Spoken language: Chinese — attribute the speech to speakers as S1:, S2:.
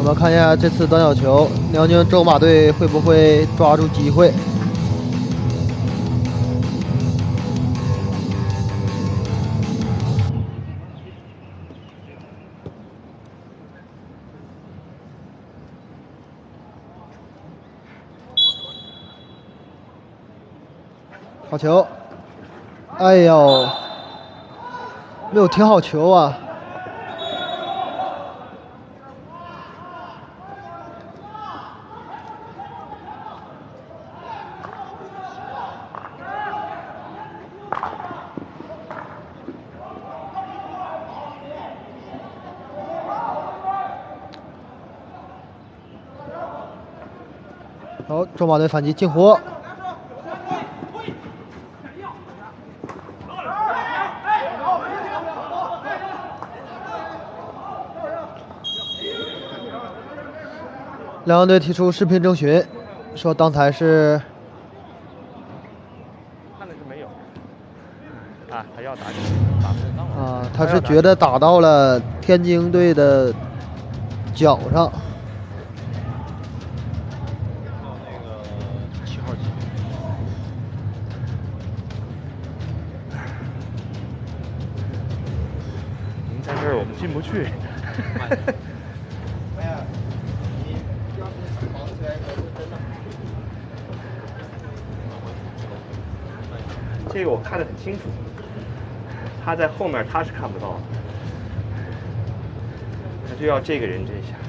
S1: 我们看一下这次短小球，辽宁州马队会不会抓住机会？好球！哎呦，没有停好球啊！好，中马队反击进活。两个队提出视频征询，说刚才是
S2: 看的是没有啊，他要打
S1: 啊，他是觉得打到了天津队的脚上。
S2: 7号机。您在这儿我们进不去。
S3: 哎呀，你要是跑起来可是真的。
S2: 这个我看得很清楚，他在后面他是看不到的，他就要这个人这一下。